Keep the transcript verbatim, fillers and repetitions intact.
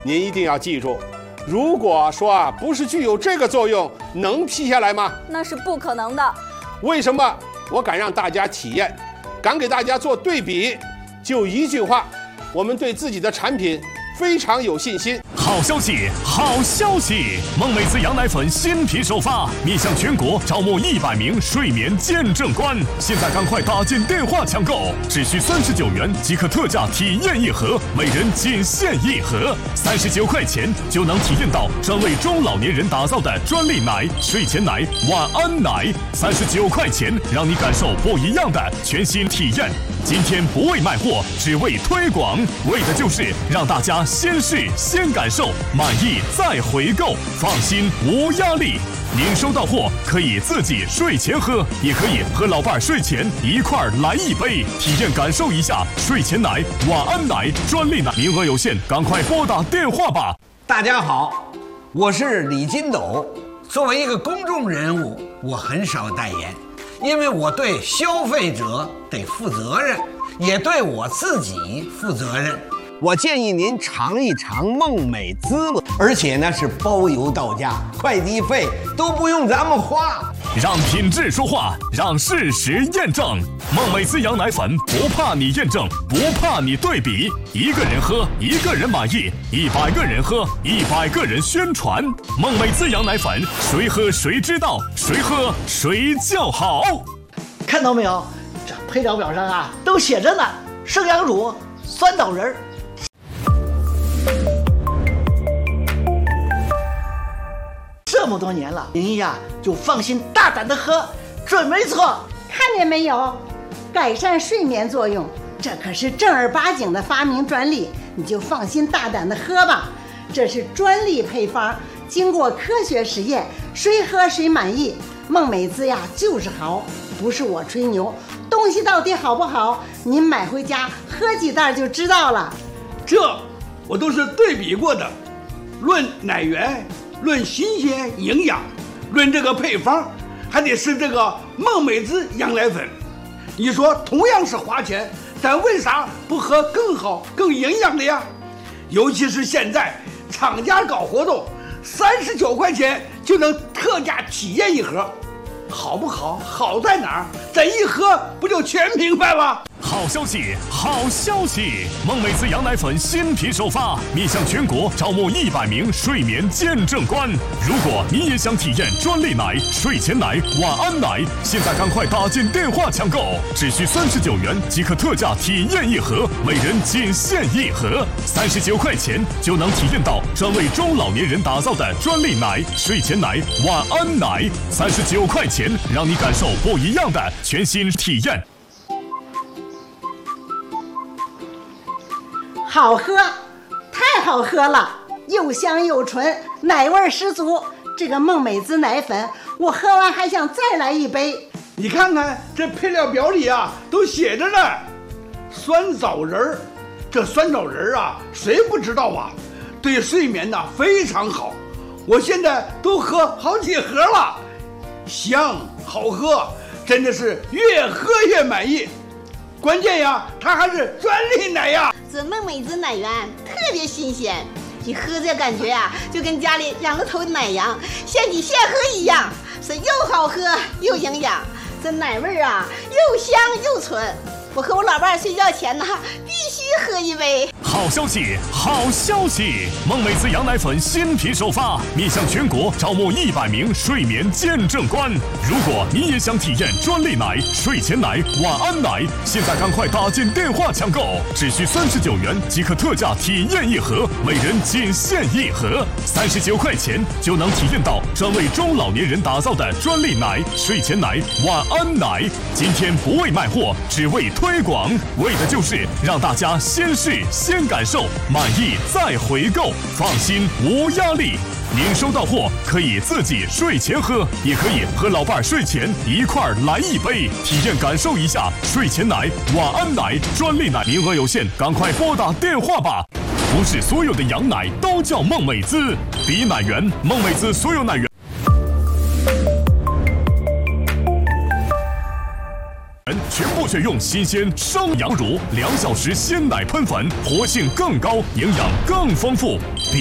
您一定要记住，如果说啊不是具有这个作用，能批下来吗？ 那是不可能的。 为什么？我敢让大家体验，敢给大家做对比，就一句话，我们对自己的产品非常有信心。 好消息，好消息！梦美滋羊奶粉新品首发，面向全国招募一百名睡眠见证官，现在赶快打进电话抢购，只需三十九元即可特价体验一盒，每人仅限一盒，三十九块钱就能体验到专为中老年人打造的专利奶、睡前奶、晚安奶，三十九块钱让你感受不一样的全新体验。今天不为卖货，只为推广，为的就是让大家先试先感受，满意再回购，放心无压力。您收到货可以自己睡前喝，也可以和老伴睡前一块儿来一杯，体验感受一下睡前奶、晚安奶、专利奶，名额有限，赶快拨打电话吧。 大家好，我是李金斗。作为一个公众人物，我很少代言，因为我对消费者得负责任，也对我自己负责任。我建议您尝一尝梦美滋了，而且呢是包邮到家，快递费都不用咱们花。 让品质说话，让事实验证。梦美滋羊奶粉不怕你验证，不怕你对比，一个人喝，一个人满意；一百个人喝，一百个人宣传。梦美滋羊奶粉，谁喝谁知道，谁喝谁叫好。 看到没有？这配料表上啊都写着呢，生羊乳、酸枣仁。这么多年了，您呀就放心大胆的喝，准没错。 看见没有，改善睡眠作用，这可是正儿八经的发明专利，你就放心大胆的喝吧。这是专利配方，经过科学实验，谁喝谁满意。梦美滋呀就是好，不是我吹牛，东西到底好不好，您买回家喝几袋就知道了。 这我都是对比过的，论奶源，论新鲜营养，论这个配方，还得是这个梦美滋羊奶粉。你说同样是花钱，咱为啥不喝更好更营养的呀？尤其是现在厂家搞活动，三十九块钱就能特价体验一盒，好不好？好在哪儿？咱一喝不就全明白了？ 好消息，好消息！梦美滋羊奶粉新品首发，面向全国招募一百名睡眠见证官。如果你也想体验专利奶、睡前奶、晚安奶，现在赶快打进电话抢购，只需三十九元即可特价体验一盒，每人仅限一盒，三十九块钱就能体验到专为中老年人打造的专利奶、睡前奶、晚安奶，三十九块钱让你感受不一样的全新体验。 好喝，太好喝了，又香又纯，奶味十足。这个梦美滋奶粉，我喝完还想再来一杯。 你看看这配料表里啊，都写着呢，酸枣仁儿。这酸枣仁儿啊，谁不知道啊？对睡眠呢非常好，我现在都喝好几盒了，香好喝，真的是越喝越满意。关键呀，它还是专利奶呀。 这梦美滋奶源特别新鲜，一喝这感觉呀、啊，就跟家里养了头奶羊，现挤现喝一样，是又好喝又营养，这奶味儿啊又香又纯。我和我老伴睡觉前呢，必须喝一杯。 好消息，好消息！梦美滋羊奶粉新品首发，面向全国招募一百名睡眠见证官。如果你也想体验专利奶、睡前奶、晚安奶，现在赶快打进电话抢购，只需三十九元即可特价体验一盒，每人仅限一盒，三十九块钱就能体验到专为中老年人打造的专利奶、睡前奶、晚安奶。今天不为卖货，只为推广，为的就是让大家先试先感受，满意再回购，放心无压力。您收到货可以自己睡前喝，也可以和老伴睡前一块儿来一杯，体验感受一下睡前奶、晚安奶、专利奶，名额有限，赶快拨打电话吧。不是所有的羊奶都叫梦美滋，比奶源，梦美滋所有奶源全部选用新鲜生羊乳，两小时鲜奶喷粉，活性更高，营养更丰富。